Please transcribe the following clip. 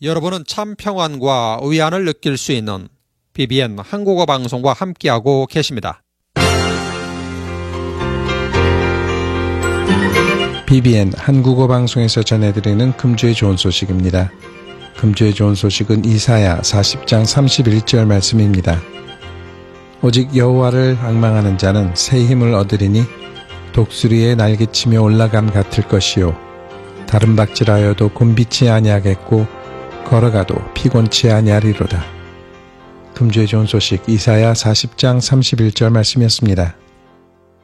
여러분은 참 평안과 위안을 느낄 수 있는 BBN 한국어 방송과 함께하고 계십니다. BBN 한국어 방송에서 전해드리는 금주의 좋은 소식입니다. 금주의 좋은 소식은 이사야 40장 31절 말씀입니다. 오직 여호와를 앙망하는 자는 새 힘을 얻으리니 독수리의 날개치며 올라감 같을 것이요 다른 박질하여도 곤비치 아니하겠고 걸어가도 피곤치 아니하리로다. 금주의 좋은 소식 이사야 40장 31절 말씀이었습니다.